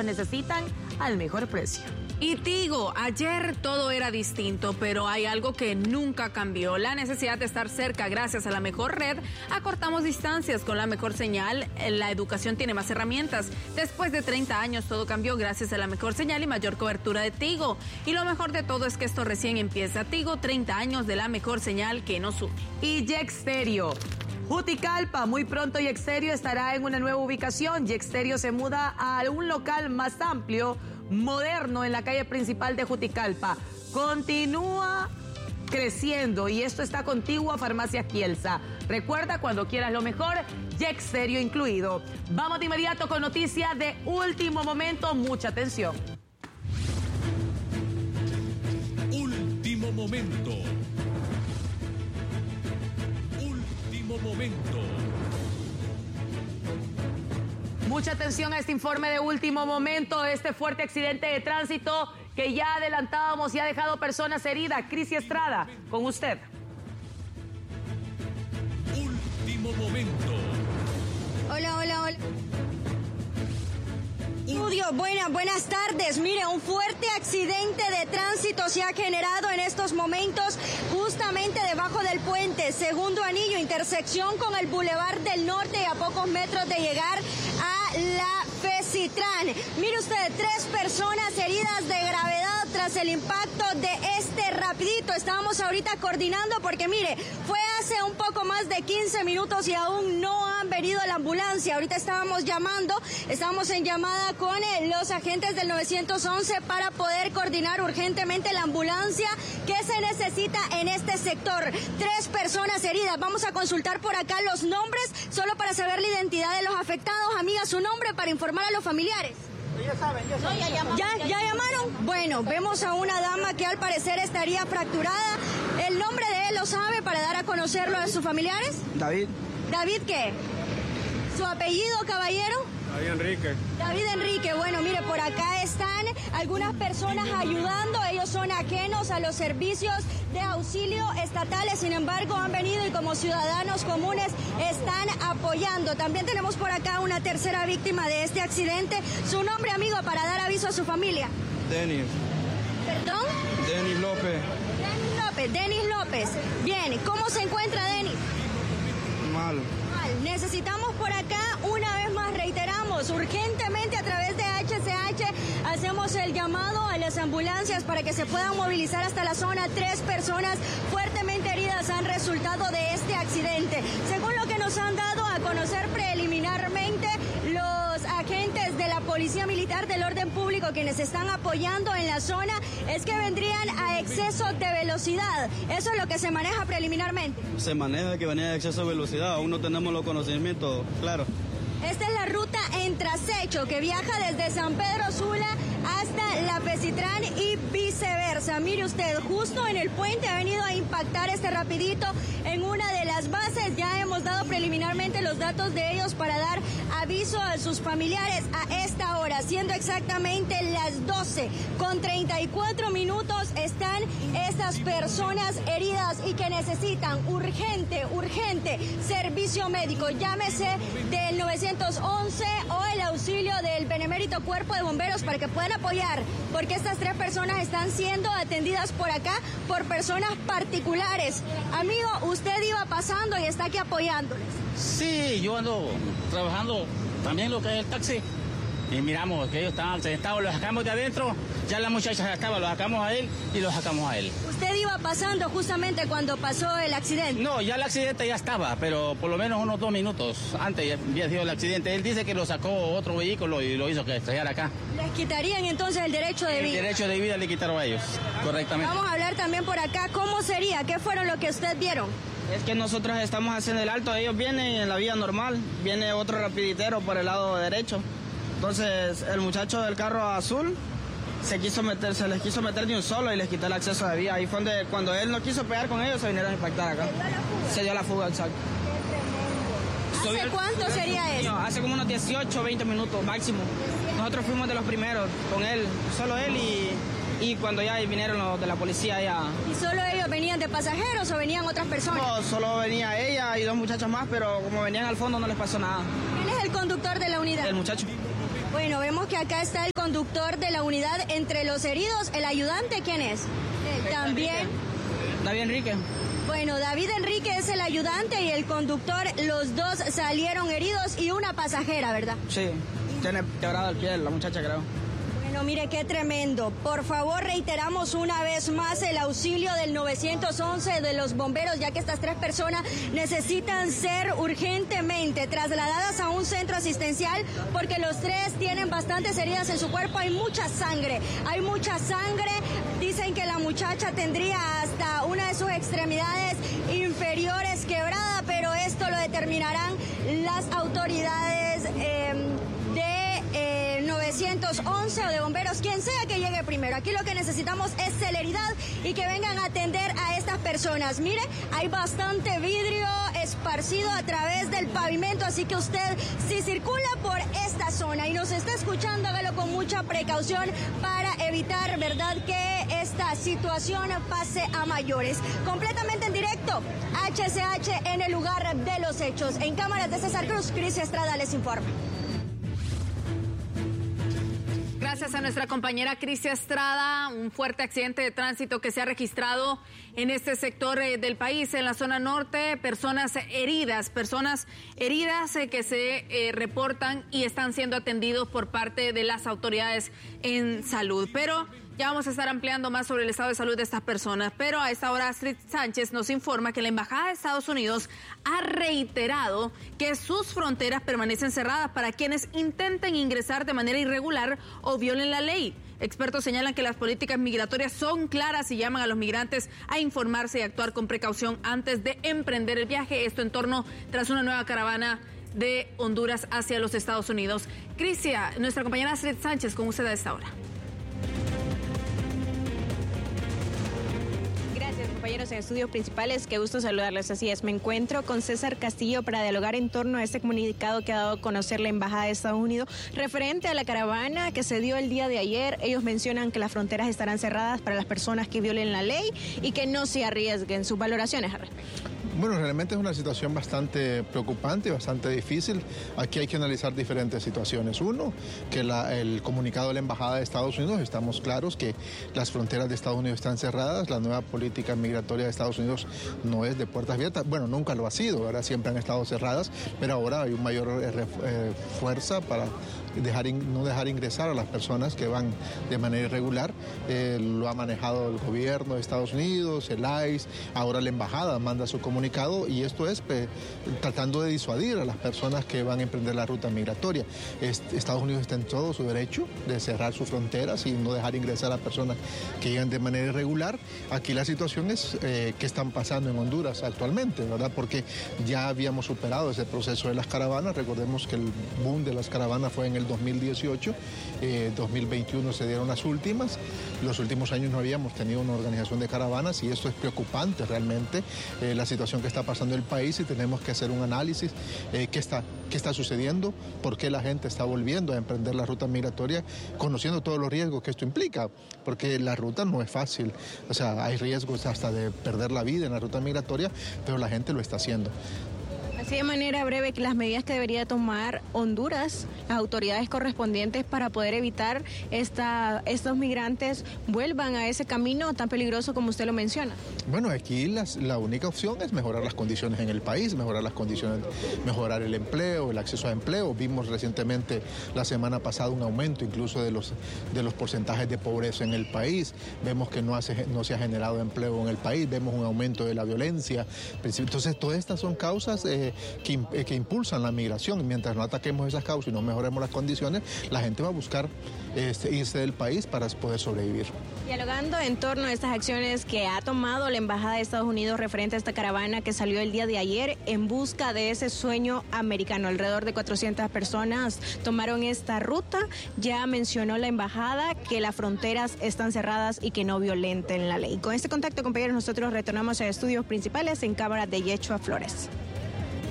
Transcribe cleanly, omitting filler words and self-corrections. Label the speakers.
Speaker 1: pues necesitan al mejor precio.
Speaker 2: Y Tigo, ayer todo era distinto, pero hay algo que nunca cambió. La necesidad de estar cerca gracias a la mejor red. Acortamos distancias con la mejor señal. La educación tiene más herramientas. Después de 30 años todo cambió gracias a la mejor señal y mayor cobertura de Tigo. Y lo mejor de todo es que esto recién empieza. Tigo, 30 años de la mejor señal que nos une.
Speaker 1: Y Yexterio. Juticalpa, muy pronto Yexterio estará en una nueva ubicación. Yexterio se muda a un local más amplio, moderno, en la calle principal de Juticalpa. Continúa creciendo y esto está contiguo a Farmacia Kielsa. Recuerda, cuando quieras lo mejor, Yexterio incluido. Vamos de inmediato con noticias de último momento. Mucha atención.
Speaker 3: Último momento. Último momento.
Speaker 1: Mucha atención a este informe de último momento, este fuerte accidente de tránsito que ya adelantábamos y ha dejado personas heridas. Crisi Estrada, con usted.
Speaker 3: Último momento.
Speaker 4: Hola. Estudio, buenas tardes. Mire, un fuerte accidente de tránsito se ha generado en estos momentos justamente debajo del puente, segundo anillo, intersección con el Boulevard del Norte, a pocos metros de llegar a la FECITRAN. Mire usted, 3 personas heridas de gravedad tras el impacto de este rapidito. Estábamos ahorita coordinando porque mire, fue hace un poco más de 15 minutos y aún no han venido a la ambulancia. Ahorita estábamos en llamada con los agentes del 911 para poder coordinar urgentemente la ambulancia que se necesita en este sector. 3 personas heridas. Vamos a consultar por acá los nombres, solo para saber la identidad de los afectados. Amiga, su nombre para informar a los familiares.
Speaker 5: Ya saben.
Speaker 4: ¿Ya llamaron? Bueno, vemos a una dama que al parecer estaría fracturada. ¿El nombre de él lo sabe para dar a conocerlo a sus familiares?
Speaker 5: David.
Speaker 4: ¿David qué? ¿Su apellido, caballero? David Enrique. Bueno, mire, por acá están algunas personas ayudando. Ellos son ajenos a los servicios de auxilio estatales, sin embargo han venido y como ciudadanos comunes están apoyando. También tenemos por acá una tercera víctima de este accidente. Su nombre, amigo, para dar aviso a su familia.
Speaker 5: Denis.
Speaker 4: ¿Perdón?
Speaker 5: Denis López.
Speaker 4: Denis López. Bien, ¿cómo se encuentra Denis?
Speaker 5: Mal.
Speaker 4: Necesitamos por acá, una vez más reiteramos, urgentemente a través de HCH hacemos el llamado a las ambulancias para que se puedan movilizar hasta la zona. 3 personas fuertemente heridas han resultado de este accidente. Según lo que nos han dado a conocer preliminarmente los agentes de la Policía Militar del Orden Público, quienes están apoyando en la zona, es que vendrían a exceso de velocidad. Eso es lo que se maneja preliminarmente.
Speaker 5: Se maneja que venía a exceso de velocidad, aún no tenemos los conocimientos, claro.
Speaker 4: Esta es la ruta en Trasecho que viaja desde San Pedro Sula hasta la FECITRAN y viceversa. Mire usted, justo en el puente ha venido a impactar este rapidito en una de las bases. Ya hemos dado preliminarmente los datos de ellos para dar aviso a sus familiares a esta hora, siendo exactamente las 12:34 están estas personas heridas y que necesitan urgente servicio médico. Llámese del 911 o el auxilio del Benemérito Cuerpo de Bomberos para que puedan apoyar, porque estas 3 personas están siendo atendidas por acá por personas particulares. Amigo, usted iba pasando y está aquí apoyándoles.
Speaker 6: Sí, yo ando trabajando también lo que es el taxi y miramos que ellos estaban sentados, los sacamos de adentro, ya la muchacha ya estaba, lo sacamos a él y lo sacamos a él.
Speaker 4: ¿Usted iba pasando justamente cuando pasó el accidente?
Speaker 6: No, ya el accidente ya estaba, pero por lo menos unos 2 minutos antes ya había sido el accidente. Él dice que lo sacó otro vehículo y lo hizo que estrellara acá.
Speaker 4: ¿Les quitarían entonces el derecho de vida?
Speaker 6: El derecho de vida le quitaron a ellos, correctamente.
Speaker 4: Vamos a hablar también por acá, ¿cómo sería? ¿Qué fueron lo que usted vieron?
Speaker 7: Es que nosotros estamos haciendo el alto, ellos vienen en la vía normal, viene otro rapiditero por el lado derecho. Entonces el muchacho del carro azul se les quiso meter de un solo y les quitó el acceso de vía. Ahí fue donde, cuando él no quiso pegar con ellos, se vinieron a impactar acá. Se dio la fuga, exacto.
Speaker 4: ¿Hace cuánto sería eso?
Speaker 7: Hace como unos 18, 20 minutos máximo. Nosotros fuimos de los primeros con él, solo él y cuando ya vinieron los de la policía ya...
Speaker 4: ¿Y solo ellos venían de pasajeros o venían otras personas?
Speaker 7: No, solo venía ella y 2 muchachos más, pero como venían al fondo no les pasó nada.
Speaker 4: ¿Quién es el conductor de la unidad?
Speaker 7: El muchacho.
Speaker 4: Bueno, vemos que acá está el conductor de la unidad entre los heridos. ¿El ayudante quién es? También.
Speaker 7: David Enrique.
Speaker 4: Bueno, David Enrique es el ayudante y el conductor. Los dos salieron heridos y una pasajera, ¿verdad?
Speaker 7: Sí, tiene quebrado el pie la muchacha, creo.
Speaker 4: Bueno, mire qué tremendo. Por favor, reiteramos una vez más el auxilio del 911 de los bomberos, ya que estas 3 personas necesitan ser urgentemente trasladadas a un centro asistencial porque los 3 tienen bastantes heridas en su cuerpo. Hay mucha sangre. Dicen que la muchacha tendría hasta una de sus extremidades inferiores quebrada, pero esto lo determinarán las autoridades de 911 o de bomberos, quien sea que llegue primero. Aquí lo que necesitamos es celeridad y que vengan a atender a estas personas. Mire, hay bastante vidrio esparcido a través del pavimento, así que usted, si circula por esta zona y nos está escuchando, hágalo con mucha precaución para evitar, ¿verdad?, que esta situación pase a mayores. Completamente en directo, HCH en el lugar de los hechos. En cámaras de César Cruz, Crisia Estrada les informa.
Speaker 2: Gracias a nuestra compañera Crisia Estrada. Un fuerte accidente de tránsito que se ha registrado en este sector del país, en la zona norte. Personas heridas que se reportan y están siendo atendidos por parte de las autoridades en salud. Pero ya vamos a estar ampliando más sobre el estado de salud de estas personas. Pero a esta hora Astrid Sánchez nos informa que la Embajada de Estados Unidos ha reiterado que sus fronteras permanecen cerradas para quienes intenten ingresar de manera irregular o violen la ley. Expertos señalan que las políticas migratorias son claras y llaman a los migrantes a informarse y actuar con precaución antes de emprender el viaje. Esto en torno tras una nueva caravana de Honduras hacia los Estados Unidos. Crisia, nuestra compañera Astrid Sánchez, con usted a esta hora.
Speaker 8: Compañeros en estudios principales, qué gusto saludarles. Así es, me encuentro con César Castillo para dialogar en torno a este comunicado que ha dado a conocer la Embajada de Estados Unidos referente a la caravana que se dio el día de ayer. Ellos mencionan que las fronteras estarán cerradas para las personas que violen la ley y que no se arriesguen. Sus valoraciones al respecto.
Speaker 9: Bueno, realmente es una situación bastante preocupante, bastante difícil. Aquí hay que analizar diferentes situaciones. Uno, que el comunicado de la Embajada de Estados Unidos, estamos claros que las fronteras de Estados Unidos están cerradas. La nueva política migratoria de Estados Unidos no es de puertas abiertas. Bueno, nunca lo ha sido, ahora siempre han estado cerradas, pero ahora hay una mayor fuerza para no dejar ingresar a las personas que van de manera irregular. Lo ha manejado el gobierno de Estados Unidos, el ICE, ahora la Embajada manda su comunicado y esto es tratando de disuadir a las personas que van a emprender la ruta migratoria. Estados Unidos está en todo su derecho de cerrar sus fronteras y no dejar ingresar a personas que llegan de manera irregular. Aquí la situación es qué están pasando en Honduras actualmente, ¿verdad? Porque ya habíamos superado ese proceso de las caravanas. Recordemos que el boom de las caravanas fue en el 2018, 2021 se dieron las últimas. Los últimos años no habíamos tenido una organización de caravanas y esto es preocupante realmente, la situación que está pasando en el país, y tenemos que hacer un análisis, qué está sucediendo, por qué la gente está volviendo a emprender la ruta migratoria, conociendo todos los riesgos que esto implica, porque la ruta no es fácil, o sea, hay riesgos hasta de perder la vida en la ruta migratoria, pero la gente lo está haciendo.
Speaker 8: Así de manera breve, que las medidas que debería tomar Honduras, las autoridades correspondientes, para poder evitar estos migrantes vuelvan a ese camino tan peligroso como usted lo menciona.
Speaker 9: Bueno, aquí la única opción es mejorar las condiciones en el país, mejorar el empleo, el acceso a empleo. Vimos recientemente, la semana pasada, un aumento incluso de los porcentajes de pobreza en el país. Vemos que no se ha generado empleo en el país, vemos un aumento de la violencia. Entonces, todas estas son causas que impulsan la migración, y mientras no ataquemos esas causas y no mejoremos las condiciones, la gente va a buscar irse del país para poder sobrevivir.
Speaker 8: Dialogando en torno a estas acciones que ha tomado la Embajada de Estados Unidos referente a esta caravana que salió el día de ayer en busca de ese sueño americano, alrededor de 400 personas tomaron esta ruta. Ya mencionó la Embajada que las fronteras están cerradas y que no violenten la ley. Con este contacto, compañeros, nosotros retornamos a estudios principales en cámara de Yechua Flores.